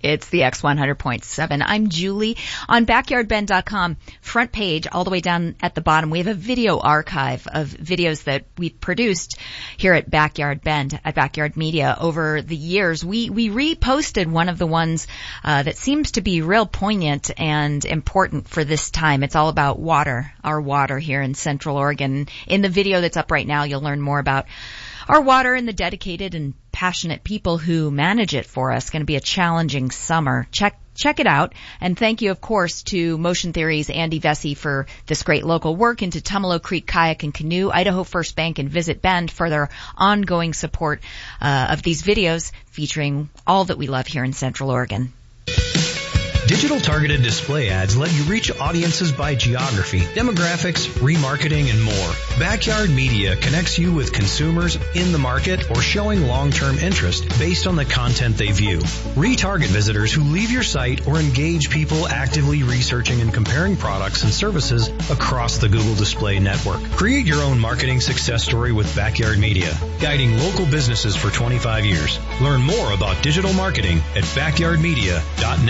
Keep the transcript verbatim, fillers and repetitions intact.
It's the X one hundred point seven. I'm Julie. On backyard bend dot com, front page, all the way down at the bottom, we have a video archive of videos that we've produced here at Backyard Bend, at Backyard Media over the years. We, we reposted one of the ones uh, that seems to be real poignant and important for this time. It's all about water, our water here in Central Oregon. In the video that's up right now, you'll learn more about our water and the dedicated and passionate people who manage it for us. It's going to be a challenging summer. Check check it out. And thank you, of course, to Motion Theory's Andy Vesey for this great local work, and to Tumalo Creek Kayak and Canoe, Idaho First Bank, and Visit Bend for their ongoing support uh, of these videos featuring all that we love here in Central Oregon. Digital targeted display ads let you reach audiences by geography, demographics, remarketing, and more. Backyard Media connects you with consumers in the market or showing long-term interest based on the content they view. Retarget visitors who leave your site or engage people actively researching and comparing products and services across the Google Display Network. Create your own marketing success story with Backyard Media, guiding local businesses for twenty-five years. Learn more about digital marketing at backyard media dot net.